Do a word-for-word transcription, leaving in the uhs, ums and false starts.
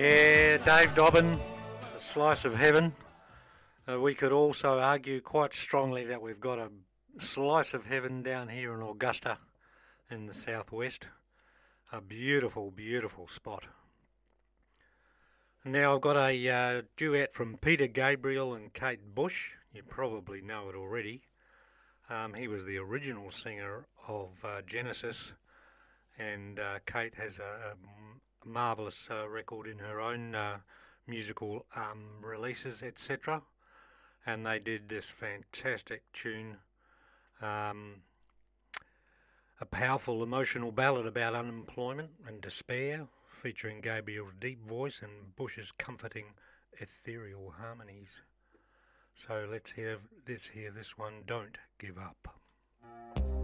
Yeah, Dave Dobbin, A Slice of Heaven. Uh, we could also argue quite strongly that we've got a slice of heaven down here in Augusta in the southwest. A beautiful, beautiful spot. Now I've got a uh, duet from Peter Gabriel and Kate Bush. You probably know it already. Um, he was the original singer of uh, Genesis, and uh, Kate has a, a marvellous uh, record in her own uh, musical um, releases, et cetera. And they did this fantastic tune, um, a powerful emotional ballad about unemployment and despair, featuring Gabriel's deep voice and Bush's comforting ethereal harmonies. So let's hear, let's hear this one, Don't Give Up.